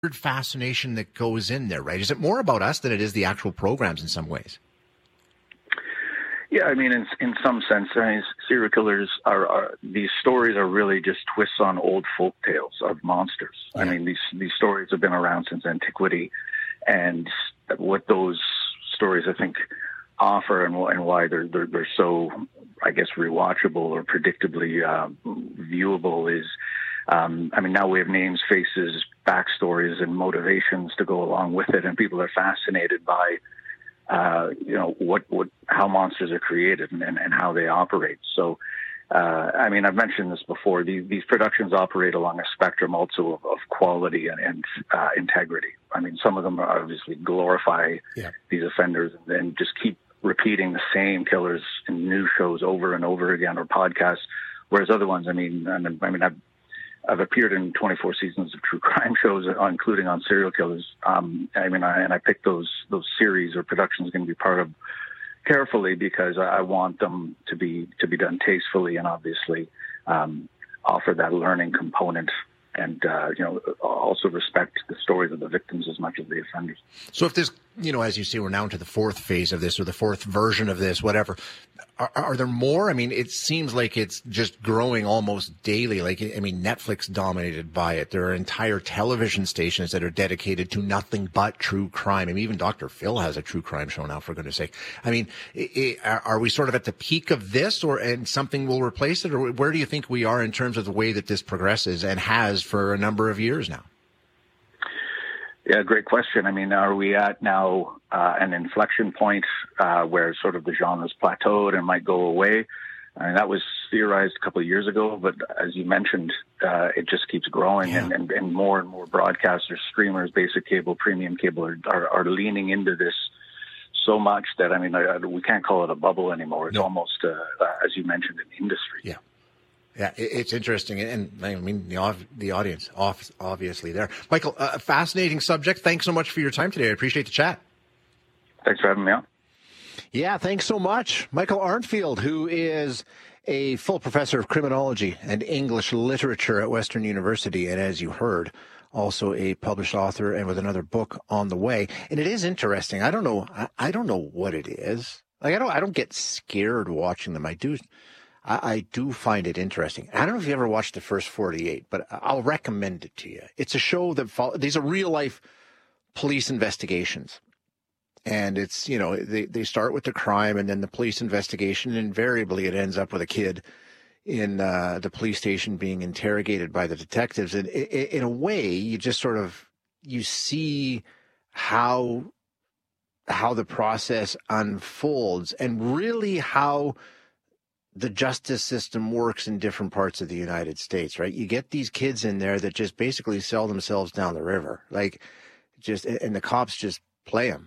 fascination that goes in there, right? Is it more about us than it is the actual programs in some ways? Yeah, I mean, in some sense, serial killers are these stories are really just twists on old folk tales of monsters. Yeah. I mean, these stories have been around since antiquity, and what those stories, I think, offer and why they're so, I guess, rewatchable or predictably viewable is, I mean, now we have names, faces, backstories, and motivations to go along with it, and people are fascinated by how monsters are created and how they operate. So, I mean, I've mentioned this before. These productions operate along a spectrum also of quality and integrity. I mean, some of them obviously glorify these offenders and then just keep repeating the same killers in new shows over and over again, or podcasts. Whereas other ones, I've appeared in 24 seasons of true crime shows, including on serial killers. I picked those series or productions going to be part of carefully because I want them to be done tastefully and obviously offer that learning component and also respect the stories of the victims as much as the offenders. So if this, as you say, we're now into the fourth phase of this or the fourth version of this, whatever. Are there more? I mean, it seems like it's just growing almost daily. Netflix dominated by it. There are entire television stations that are dedicated to nothing but true crime. I mean, even Dr. Phil has a true crime show now, for goodness sake. I mean, are we sort of at the peak of this and something will replace it? Or where do you think we are in terms of the way that this progresses and has for a number of years now? Yeah, great question. I mean, are we at now an inflection point where sort of the genre's plateaued and might go away? I mean, that was theorized a couple of years ago, but as you mentioned, it just keeps growing, and more broadcasters, streamers, basic cable, premium cable are leaning into this so much that, I mean, we can't call it a bubble anymore. It's almost, as you mentioned, an industry. Yeah. Yeah, it's interesting, and I mean the audience, obviously there. Michael, a fascinating subject. Thanks so much for your time today. I appreciate the chat. Thanks for having me on. Yeah, thanks so much. Michael Arntfield, who is a full professor of criminology and English literature at Western University, and as you heard, also a published author and with another book on the way. And it is interesting. I don't know what it is. Like I don't get scared watching them. I do find it interesting. I don't know if you ever watched the first 48, but I'll recommend it to you. It's a show that these are real life police investigations. And it's, they start with the crime and then the police investigation. And invariably it ends up with a kid in the police station being interrogated by the detectives. And in a way, you just sort of, you see how the process unfolds and really how the justice system works in different parts of the United States, right? You get these kids in there that just basically sell themselves down the river, and the cops just play them.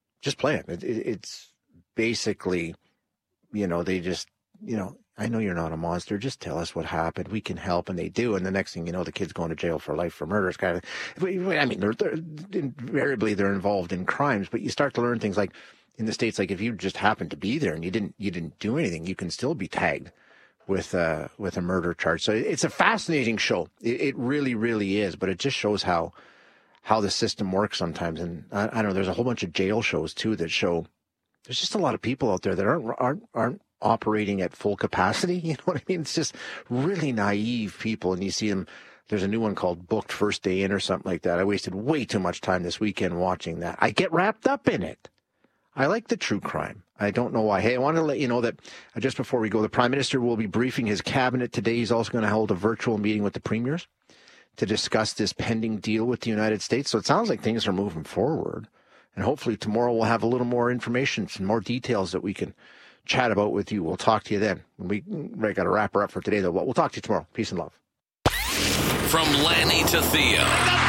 It's basically, they just, I know you're not a monster. Just tell us what happened. We can help. And they do. And the next thing you know, the kid's going to jail for life for murder. It's kind of, I mean, invariably they're involved in crimes, but you start to learn things like, in the States, like if you just happened to be there and you didn't do anything, you can still be tagged with a murder charge. So it's a fascinating show. It really, really is. But it just shows how the system works sometimes. And I don't know. There's a whole bunch of jail shows too that show there's just a lot of people out there that aren't operating at full capacity. You know what I mean? It's just really naive people, and you see them. There's a new one called Booked First Day In or something like that. I wasted way too much time this weekend watching that. I get wrapped up in it. I like the true crime. I don't know why. Hey, I want to let you know that just before we go, the Prime Minister will be briefing his cabinet today. He's also going to hold a virtual meeting with the premiers to discuss this pending deal with the United States. So it sounds like things are moving forward. And hopefully tomorrow we'll have a little more information, some more details that we can chat about with you. We'll talk to you then. We got to wrap her up for today, though. We'll talk to you tomorrow. Peace and love. From Lanny to Thea.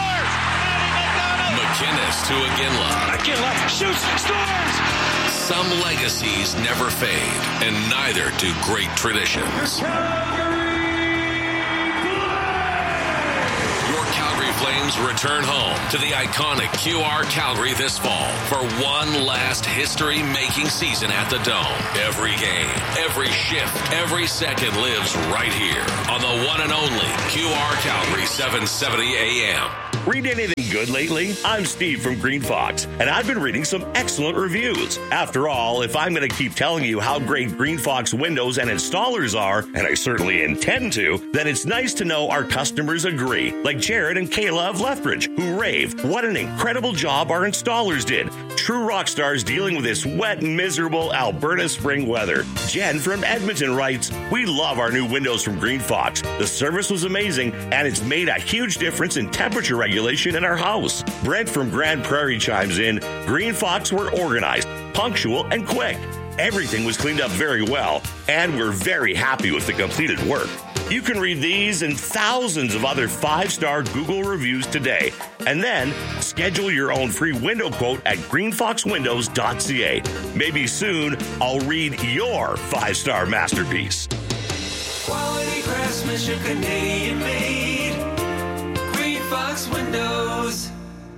McInnes to Iginla. Iginla shoots, scores! Some legacies never fade, and neither do great traditions. Your Calgary Flames return home to the iconic QR Calgary this fall for one last history-making season at the Dome. Every game, every shift, every second lives right here on the one and only QR Calgary 770 AM. Read anything good lately? I'm Steve from Green Fox, and I've been reading some excellent reviews. After all, if I'm going to keep telling you how great Green Fox windows and installers are, and I certainly intend to, then it's nice to know our customers agree, like Jared and Kayla of Lethbridge, who rave what an incredible job our installers did. True rock stars dealing with this wet, miserable Alberta spring weather. Jen from Edmonton writes, "We love our new windows from Green Fox. The service was amazing, and it's made a huge difference in temperature regulation in our house." Brent from Grand Prairie chimes in, "Green Fox were organized, punctual, and quick. Everything was cleaned up very well, and we're very happy with the completed work." You can read these and thousands of other 5-star Google reviews today, and then schedule your own free window quote at greenfoxwindows.ca. Maybe soon I'll read your 5-star masterpiece. Quality craftsmanship, Canadian made. Green Fox Windows.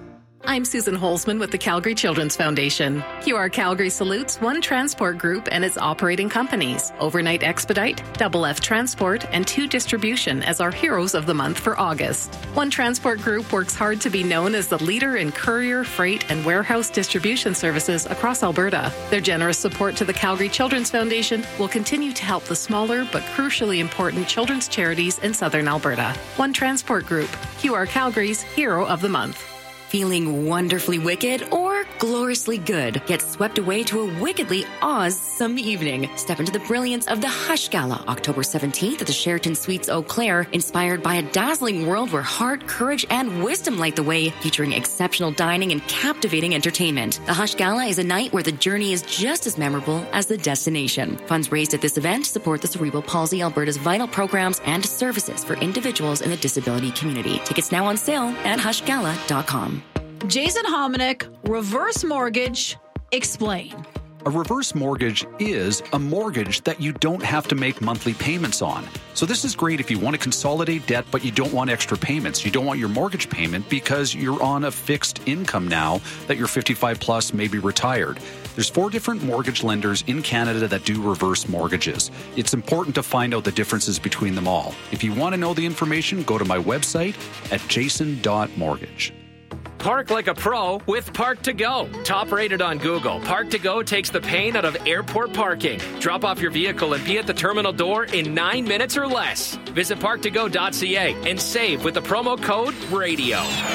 I'm Susan Holzman with the Calgary Children's Foundation. QR Calgary salutes One Transport Group and its operating companies, Overnight Expedite, Double F Transport, and 2 Distribution as our heroes of the month for August. One Transport Group works hard to be known as the leader in courier, freight, and warehouse distribution services across Alberta. Their generous support to the Calgary Children's Foundation will continue to help the smaller but crucially important children's charities in southern Alberta. One Transport Group, QR Calgary's Hero of the Month. Feeling wonderfully wicked or gloriously good? Get swept away to a wickedly awesome evening. Step into the brilliance of the Hush Gala, October 17th at the Sheraton Suites Eau Claire, inspired by a dazzling world where heart, courage, and wisdom light the way, featuring exceptional dining and captivating entertainment. The Hush Gala is a night where the journey is just as memorable as the destination. Funds raised at this event support the Cerebral Palsy Alberta's vital programs and services for individuals in the disability community. Tickets now on sale at hushgala.com. Jason Hominick, reverse mortgage, explain. A reverse mortgage is a mortgage that you don't have to make monthly payments on. So this is great if you want to consolidate debt, but you don't want extra payments. You don't want your mortgage payment because you're on a fixed income now that you're 55 plus, maybe retired. There's 4 different mortgage lenders in Canada that do reverse mortgages. It's important to find out the differences between them all. If you want to know the information, go to my website at jason.mortgage. Park like a pro with Park to Go. Top rated on Google, Park to Go takes the pain out of airport parking. Drop off your vehicle and be at the terminal door in 9 minutes or less. Visit parktogo.ca and save with the promo code RADIO.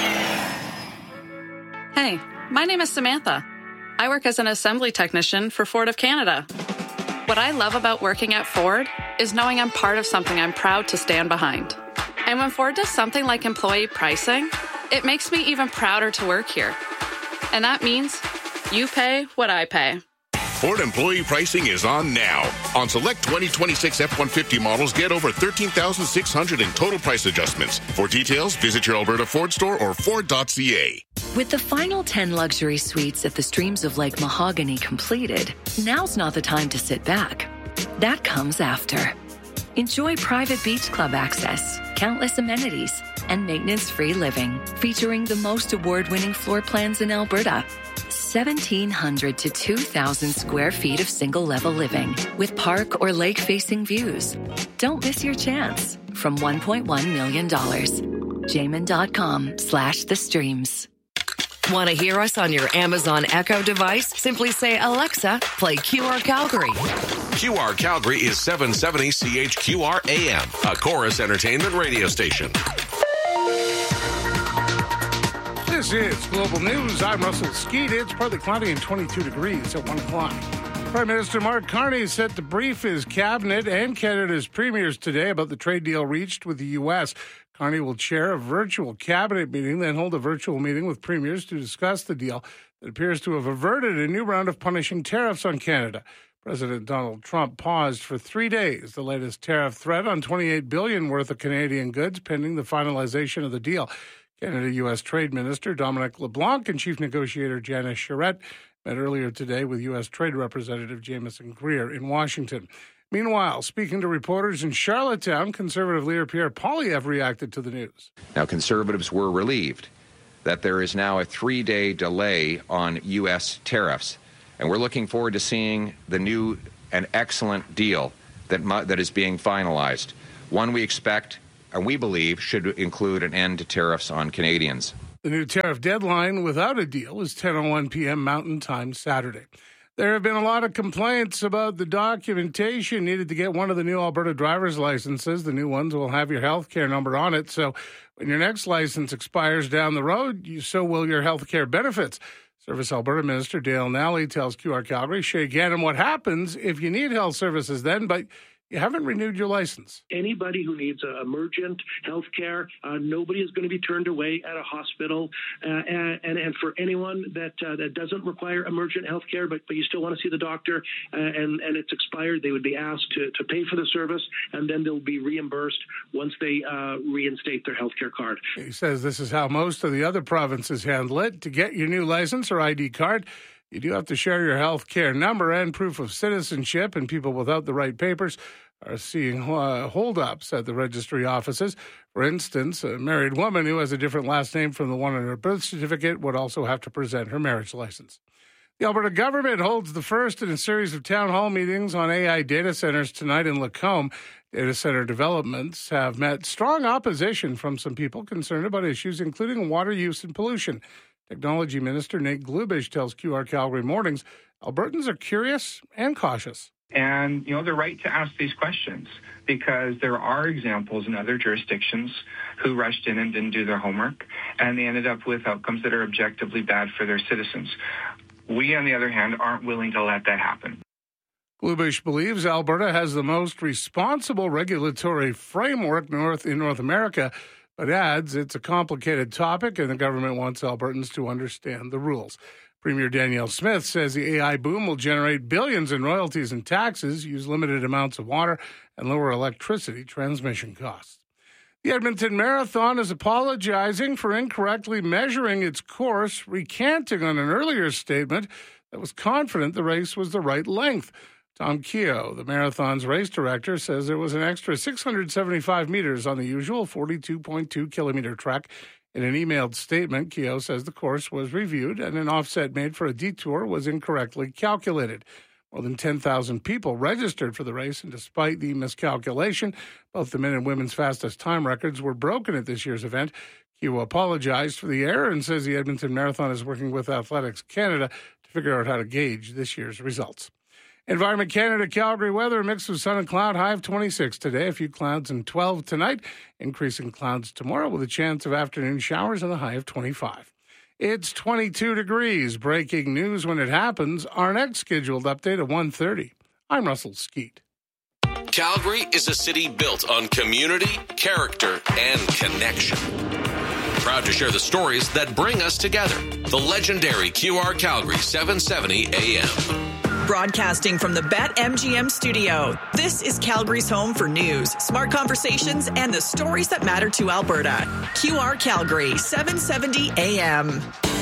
Hey, my name is Samantha. I work as an assembly technician for Ford of Canada. What I love about working at Ford is knowing I'm part of something I'm proud to stand behind. And when Ford does something like employee pricing, it makes me even prouder to work here. And that means you pay what I pay. Ford employee pricing is on now. On select 2026 F-150 models, get over $13,600 in total price adjustments. For details, visit your Alberta Ford store or Ford.ca. With the final 10 luxury suites at the Streams of Lake Mahogany completed, now's not the time to sit back. That comes after. Enjoy private beach club access, countless amenities, and maintenance-free living, featuring the most award-winning floor plans in Alberta. 1,700 to 2,000 square feet of single-level living with park or lake-facing views. Don't miss your chance. From $1.1 million. Jamin.com/the streams. Want to hear us on your Amazon Echo device? Simply say, Alexa, play QR Calgary. QR Calgary is 770 CHQR AM, a Chorus Entertainment radio station. This is Global News. I'm Russell Skeet. It's partly cloudy and 22 degrees at 1 o'clock. Prime Minister Mark Carney is set to brief his cabinet and Canada's premiers today about the trade deal reached with the U.S. Carney will chair a virtual cabinet meeting, then hold a virtual meeting with premiers to discuss the deal that appears to have averted a new round of punishing tariffs on Canada. President Donald Trump paused for 3 days the latest tariff threat on $28 billion worth of Canadian goods pending the finalization of the deal. Canada-U.S. Trade Minister Dominic LeBlanc and Chief Negotiator Janice Charette met earlier today with U.S. Trade Representative Jamieson Greer in Washington. Meanwhile, speaking to reporters in Charlottetown, Conservative leader Pierre Poilievre reacted to the news. Now, Conservatives were relieved that there is now a 3-day delay on U.S. tariffs, and we're looking forward to seeing the new and excellent deal that is being finalized. One we expect and we believe should include an end to tariffs on Canadians. The new tariff deadline without a deal is 10:01 p.m. Mountain Time Saturday. There have been a lot of complaints about the documentation needed to get one of the new Alberta driver's licenses. The new ones will have your health care number on it, so when your next license expires down the road, so will your health care benefits. Service Alberta Minister Dale Nally tells QR Calgary, Shay Gannon, what happens if you need health services then, but you haven't renewed your license. Anybody who needs emergent health care, nobody is going to be turned away at a hospital. And for anyone that doesn't require emergent health care, but you still want to see the doctor and it's expired, they would be asked to pay for the service, and then they'll be reimbursed once they reinstate their health care card. He says this is how most of the other provinces handle it. To get your new license or ID card, you do have to share your health care number and proof of citizenship, and people without the right papers are seeing holdups at the registry offices. For instance, a married woman who has a different last name from the one on her birth certificate would also have to present her marriage license. The Alberta government holds the first in a series of town hall meetings on AI data centers tonight in Lacombe. Data center developments have met strong opposition from some people concerned about issues including water use and pollution. Technology Minister Nate Glubish tells QR Calgary Mornings Albertans are curious and cautious. And, they're right to ask these questions because there are examples in other jurisdictions who rushed in and didn't do their homework, and they ended up with outcomes that are objectively bad for their citizens. We, on the other hand, aren't willing to let that happen. Glubish believes Alberta has the most responsible regulatory framework in North America, but adds it's a complicated topic and the government wants Albertans to understand the rules. Premier Danielle Smith says the AI boom will generate billions in royalties and taxes, use limited amounts of water, and lower electricity transmission costs. The Edmonton Marathon is apologizing for incorrectly measuring its course, recanting on an earlier statement that was confident the race was the right length. Tom Keogh, the marathon's race director, says there was an extra 675 meters on the usual 42.2-kilometer track. In an emailed statement, Keogh says the course was reviewed and an offset made for a detour was incorrectly calculated. More than 10,000 people registered for the race, and despite the miscalculation, both the men and women's fastest time records were broken at this year's event. Keogh apologized for the error and says the Edmonton Marathon is working with Athletics Canada to figure out how to gauge this year's results. Environment Canada Calgary weather, a mix of sun and cloud, high of 26 today, a few clouds and 12 tonight, increasing clouds tomorrow with a chance of afternoon showers and a high of 25. It's 22 degrees. Breaking news when it happens. Our next scheduled update at 1:30. I'm Russell Skeet. Calgary is a city built on community, character, and connection. Proud to share the stories that bring us together. The legendary QR Calgary 770 AM. Broadcasting from the BetMGM studio, this is Calgary's home for news, smart conversations, and the stories that matter to Alberta. QR Calgary, 770 AM.